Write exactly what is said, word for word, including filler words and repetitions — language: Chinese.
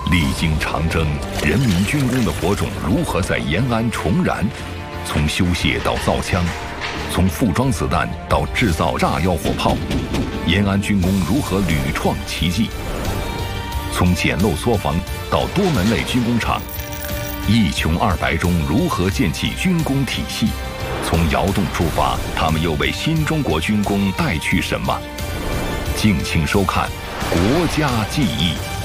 历经长征，人民军工的火种如何在延安重燃？从修械到造枪，从复装子弹到制造炸药火炮，延安军工如何屡创奇迹？从简陋作坊到多门类军工厂，一穷二白中如何建起军工体系？从窑洞出发，他们又为新中国军工带去什么？敬请收看《国家记忆》。